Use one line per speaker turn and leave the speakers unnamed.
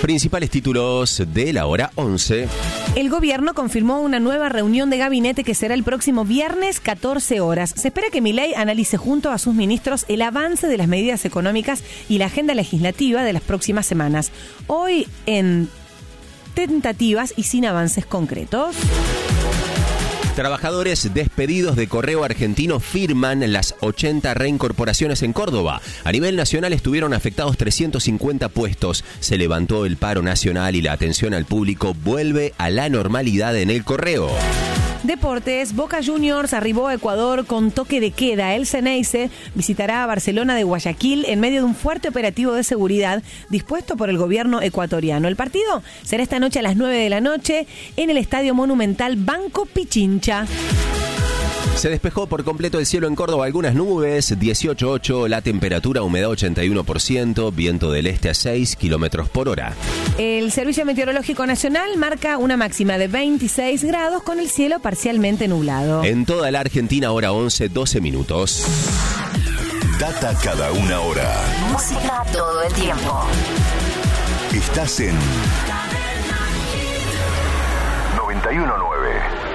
Principales títulos de la hora 11.
El gobierno confirmó una nueva reunión de gabinete que será el próximo viernes 14 horas. Se espera que Milei analice junto a sus ministros el avance de las medidas económicas y la agenda legislativa de las próximas semanas. Hoy en tentativas y sin avances concretos.
Trabajadores despedidos de Correo Argentino firman las 80 reincorporaciones en Córdoba. A nivel nacional estuvieron afectados 350 puestos. Se levantó el paro nacional y la atención al público vuelve a la normalidad en el correo.
Deportes, Boca Juniors arribó a Ecuador con toque de queda. El Ceneice visitará a Barcelona de Guayaquil en medio de un fuerte operativo de seguridad dispuesto por el gobierno ecuatoriano. El partido será esta noche a las 9 de la noche en el Estadio Monumental Banco Pichincha.
Se despejó por completo el cielo en Córdoba, algunas nubes, 18,8, la temperatura, humedad 81%, viento del este a 6 kilómetros por hora.
El Servicio Meteorológico Nacional marca una máxima de 26 grados con el cielo parcialmente nublado.
En toda la Argentina, hora 11, 12 minutos.
Data cada una hora.
Música todo el tiempo.
Estás en 91.9.